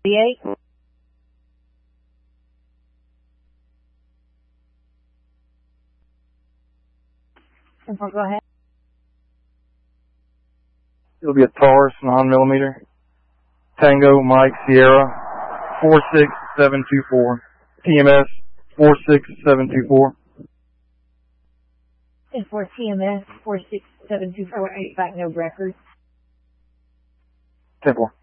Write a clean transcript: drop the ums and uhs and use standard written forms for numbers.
8. Go ahead. It'll be a Taurus 9mm. Tango Mike Sierra 46724. TMS 46724. And for TMS 46724, back no record. 10-4.